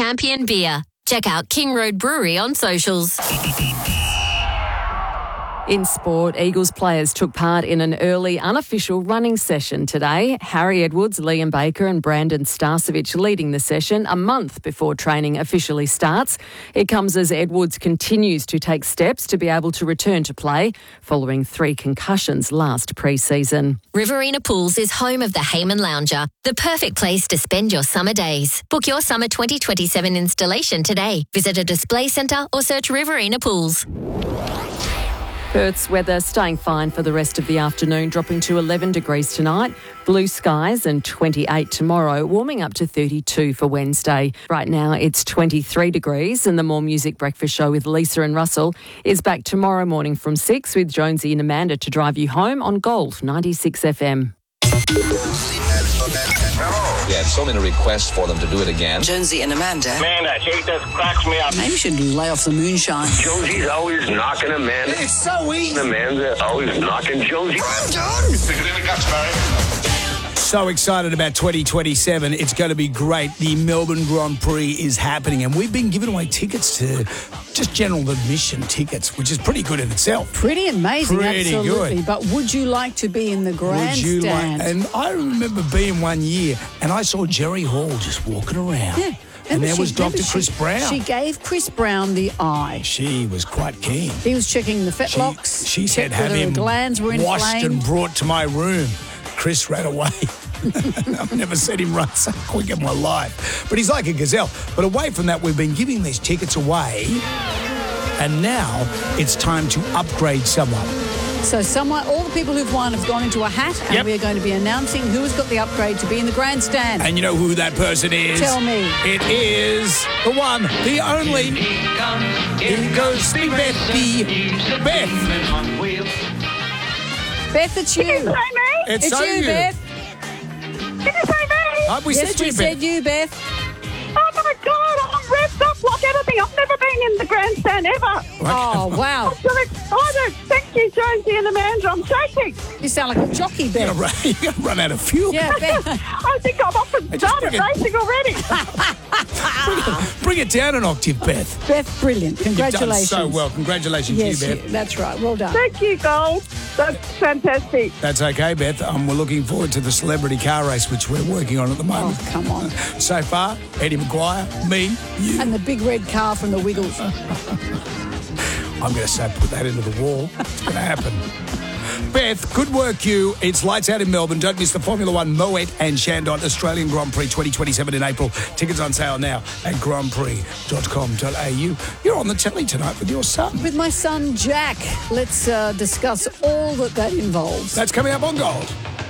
champion beer. Check out King Road Brewery on socials. In sport, Eagles players took part in an early unofficial running session today. Harry Edwards, Liam Baker and Brandon Starcevich leading the session a month before training officially starts. It comes as Edwards continues to take steps to be able to return to play following 3 concussions last pre-season. Riverina Pools is home of the Heyman Lounger, the perfect place to spend your summer days. Book your summer 2027 installation today. Visit a display centre or search Riverina Pools. Perth's weather staying fine for the rest of the afternoon, dropping to 11 degrees tonight, blue skies and 28 tomorrow, warming up to 32 for Wednesday. Right now it's 23 degrees and the More Music Breakfast Show with Lisa and Russell is back tomorrow morning from 6 with Jonesy and Amanda to drive you home on Gold 96 FM. We had so many requests for them to do it again. Jonesy and Amanda. Man, that shit just cracks me up. Maybe we should lay off the moonshine. Josie's always knocking Amanda. It's so easy. Amanda's always knocking Josie. I'm done. Stick it in the guts, Barry. So excited about 2027. It's going to be great. The Melbourne Grand Prix is happening and we've been giving away tickets to just general admission tickets, which is pretty good in itself. Pretty amazing, Pretty absolutely. good. But would you like to be in the grandstand? And I remember being one year and I saw Jerry Hall just walking around. Yeah. And there was Dr. Chris Brown. She gave Chris Brown the eye. She was quite keen. He was checking the fetlocks. She said, checked have whether him her glands were washed inflamed. and brought to my room. Chris ran away. I've never seen him run so quick in my life. But he's like a gazelle. But away from that, we've been giving these tickets away. And now it's time to upgrade someone. So all the people who've won have gone into a hat and Yep. we're going to be announcing who has got the upgrade to be in the grandstand. And you know who that person is? Tell me. It is the one, the only. Here goes the Bethy. Beth. Beth, it's you. It's so you, Beth. Did you say me? We Yes, said we you, said Beth. you, Beth. Oh my God, I'm revved up like anything. I've never been in the grandstand ever. Oh, wow. I'm so excited. Thank you, Jonesy and Amanda. I'm shaking. You sound like a jockey, You're Beth. going to run out of fuel. Yeah, Beth. I think I'm off and just started bring it- racing already. Bring it down an octave, Beth. Beth, brilliant. Congratulations. You've done so well. Congratulations Yes, to you, Beth. that's right. Well done. Thank you, Gold. That's fantastic. That's okay, Beth. We're looking forward to the celebrity car race, which we're working on at the moment. Oh, come on. So far, Eddie McGuire, me, you. And the big red car from the Wiggles. I'm going to say put that into the wall. It's going to happen. Beth, good work, you. It's lights out in Melbourne. Don't miss the Formula One Moet and Shandon Australian Grand Prix 2027 in April. Tickets on sale now at grandprix.com.au. You're on the telly tonight with your son. With my son, Jack. Let's discuss all that involves. That's coming up on Gold.